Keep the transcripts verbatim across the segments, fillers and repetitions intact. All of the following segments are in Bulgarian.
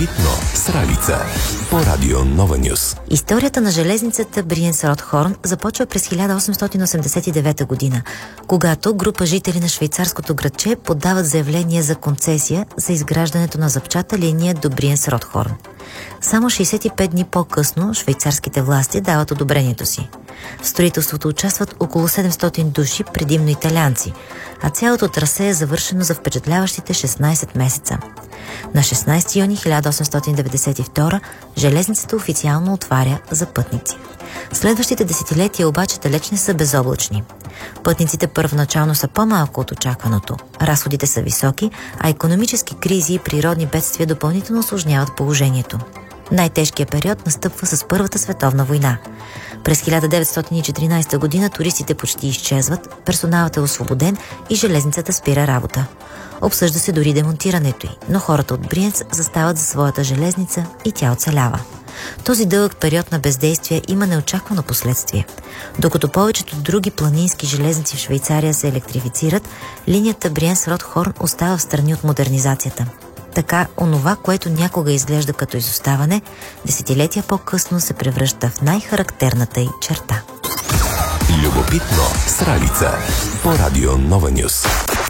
Любопитно с Ралица по радио Нова Нюс. Историята на железницата Бриенс-Ротхорн започва през хиляда осемстотин осемдесет и девета година, когато група жители на швейцарското градче подават заявление за концесия за изграждането на запчата линия до Бриенс-Ротхорн. Само шейсет и пет дни по-късно швейцарските власти дават одобрението си. В строителството участват около седемстотин души, предимно италианци, а цялото трасе е завършено за впечатляващите шестнайсет месеца. На шестнайсети юни хиляда осемстотин деветдесет и втора железницата официално отваря за пътници. Следващите десетилетия обаче далеч не са безоблачни. Пътниците първоначално са по-малко от очакваното, разходите са високи, а икономически кризи и природни бедствия допълнително усложняват положението. Най-тежкият период настъпва с Първата световна война. През хиляда деветстотин и четиринайсета година туристите почти изчезват, персоналът е освободен и железницата спира работа. Обсъжда се дори демонтирането й, но хората от Бриенц застават за своята железница и тя оцелява. Този дълъг период на бездействие има неочаквано последствие. Докато повечето други планински железници в Швейцария се електрифицират, линията Бриенс-Ротхорн остава в страни от модернизацията. Така, онова, което някога изглежда като изоставане, десетилетия по-късно се превръща в най-характерната й черта. Любопитно с Ралица по радио Нова Нюс.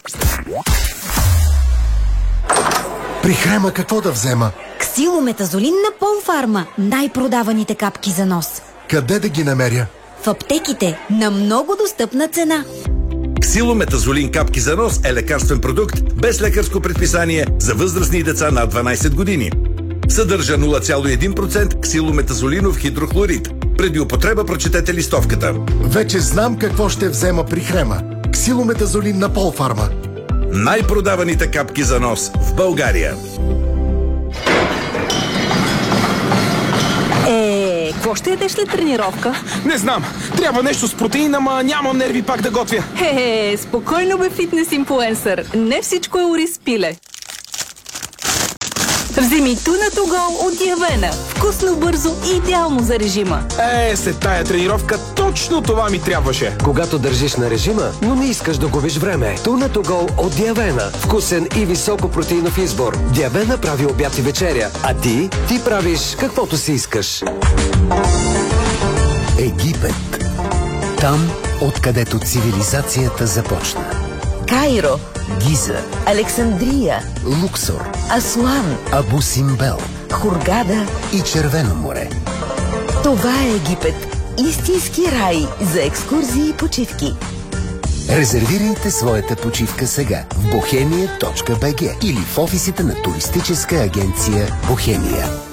При Хрема какво да взема? Ксилометазолин на Полфарма. Най-продаваните капки за нос. Къде да ги намеря? В аптеките на много достъпна цена. Ксилометазолин капки за нос е лекарствен продукт без лекарско предписание за възрастни и деца над дванайсет години. Съдържа нула цяло и един процента ксилометазолинов хидрохлорид. Преди употреба прочетете листовката. Вече знам какво ще взема при Хрема. Ксилометазолин на Полфарма. Най-продаваните капки за нос в България. Е, какво ще ядеш след тренировка? Не знам. Трябва нещо с протеин, ама нямам нерви пак да готвя. Хе, спокойно бе, фитнес инфлуенсър. Не всичко е ориз пиле. Вземи Tuna to Go от Диавена. Вкусно, бързо и идеално за режима. Е, след тая тренировка точно това ми трябваше. Когато държиш на режима, но не искаш да губиш време. Tuna to Go от Диавена. Вкусен и високо протеинов избор. Диавена прави обяд и вечеря. А ти? Ти правиш каквото си искаш. Египет. Там, откъдето цивилизацията започна. Кайро, Гиза, Александрия, Луксор, Асуан, Абу Симбел Хургада и Червено море. Това е Египет. Истински рай за екскурзии и почивки. Резервирайте своята почивка сега в бохемия точка би джи или в офисите на туристическа агенция Бохемия.